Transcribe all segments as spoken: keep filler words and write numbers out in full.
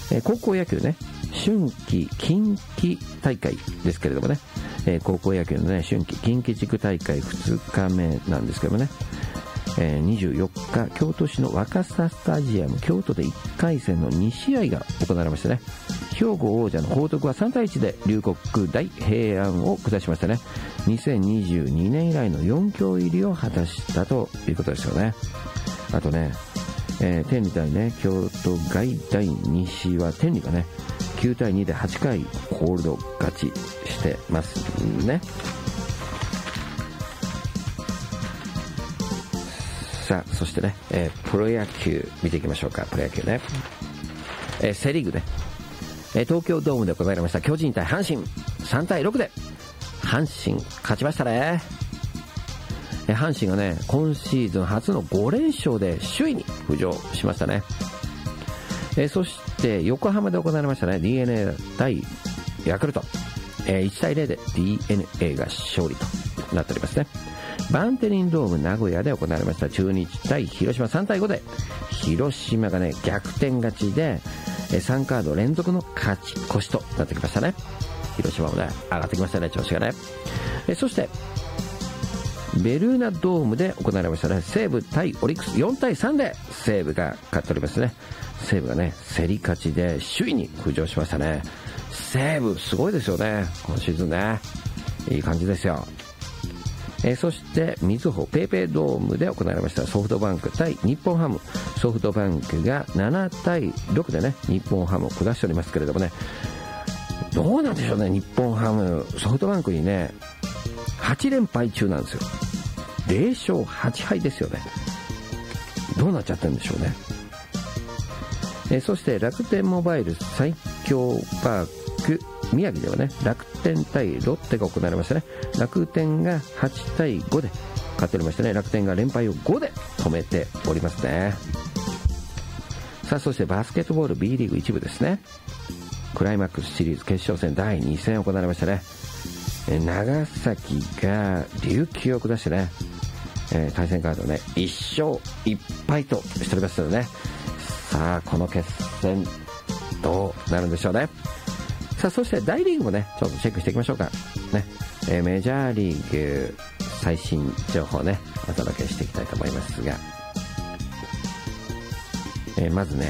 えー、高校野球ね、春季近畿大会ですけれどもね、えー、高校野球のね、春季近畿地区大会ふつかめなんですけどもね、えー、にじゅうよっか、京都市の若狭スタジアム京都でいっかい戦のに試合が行われましたね。兵庫王者の報徳はさんたいいちで龍谷大平安を下しましたね。にせんにじゅうにねん以来のよん強入りを果たしたということですよね。あとね、えー、天理対ね、京都外大西は天理がね、きゅうたいにではちかいコールド勝ちしてますね。さあ、そしてね、えー、プロ野球見ていきましょうか。プロ野球ね、えー、セリーグね、えー、東京ドームで行われました巨人対阪神さんたいろくで阪神勝ちましたね。えー、阪神がね、今シーズン初のごれんしょうで首位に浮上しましたね。えー、そして横浜で行われましたね、 ディーエヌエー 対ヤクルト、えー、いちたいゼロで ディーエヌエー が勝利となっておりますね。バンテリンドーム名古屋で行われました中日対広島さんたいごで広島がね、逆転勝ちでさんカード連続の勝ち越しとなってきましたね。広島もね、上がってきましたね、調子がね。えそしてベルーナドームで行われましたね、西武対オリックスよんたいさんで西武が勝っておりますね。西武がね、競り勝ちで首位に浮上しましたね。西武すごいですよね、今シーズンね、いい感じですよ。えー、そしてみずほペイペイドームで行われましたソフトバンク対日本ハム、ソフトバンクがななたいろくでね、日本ハムを下しておりますけれどもね、どうなんでしょうね、日本ハムソフトバンクにねはちれんぱい中なんですよ。ぜろしょうはちはいですよね。どうなっちゃってるんでしょうね。えー、そして楽天モバイル最強パーク宮城ではね、楽天対ロッテが行われましたね。楽天がはちたいごで勝っておりましたね。楽天が連敗をごで止めておりますね。さあ、そしてバスケットボール B リーグ一部ですね。クライマックスシリーズ決勝戦だいに戦行われましたね。え長崎が琉球を下してね、えー、対戦カードねいっしょういっぱいとしておりますのでね、さあこの決戦どうなるんでしょうね。さあ、そして大リーグもねちょっとチェックしていきましょうかね。えー、メジャーリーグ最新情報ねお届けしていきたいと思いますが、えー、まずね、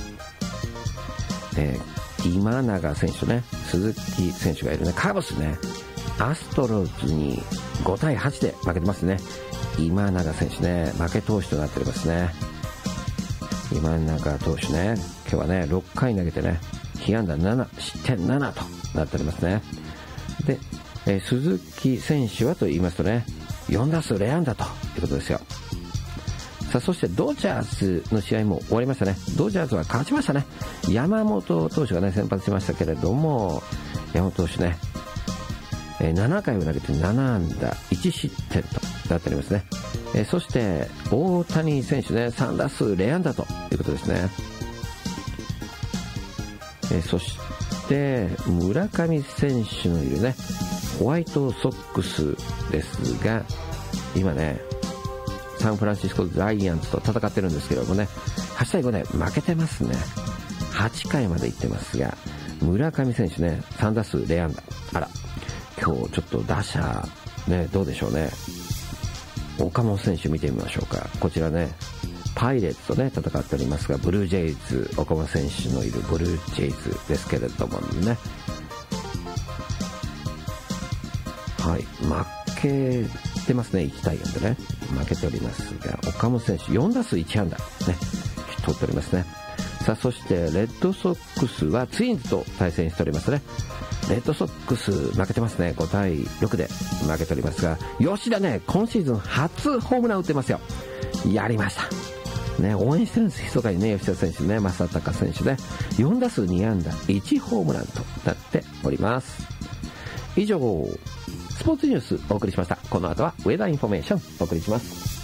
えー、今永選手ね、鈴木選手がいるねカブスね、アストロズにごたいはちで負けてますね。今永選手ね、負け投手となっておりますね。今永投手ね、今日はねろっかい投げてね被安打なな、失点ななとなっておりますね。で、えー、鈴木選手はと言いますとね、よんだすうぜろあんだということですよ。さあ、そしてドジャースの試合も終わりましたね。ドジャースは勝ちましたね。山本投手がね先発しましたけれども、山本投手ね、えー、ななかいを投げてななあんだいちしってんとなっておりますね。えー、そして大谷選手ね、さんだすうぜろあんだということですね。えー、そして村上選手のいるねホワイトソックスですが、今ねサンフランシスコジャイアンツと戦ってるんですけどもね、はちたいごで負けてますね。はちかいまで行ってますが、村上選手ねさんだすうぜろあんだ。あら、今日ちょっと打者ねどうでしょうね。岡本選手見てみましょうか。こちらねパイレーツとね戦っておりますが、ブルージェイズ、岡本選手のいるブルージェイズですけれどもね、はい、負けてますね。いちたいよんでね負けておりますが、岡本選手よんだすういちあんだね取っておりますね。さあ、そしてレッドソックスはツインズと対戦しておりますね。レッドソックス負けてますね。ごたいろくで負けておりますが、吉田ね今シーズン初ホームラン打ってますよ。やりましたね、応援してるんです。密かにね吉田選手ね、正尚選手ねよんだすうにあんだいちホームランとなっております。以上スポーツニュースお送りしました。この後はウェザーインフォメーションお送りします。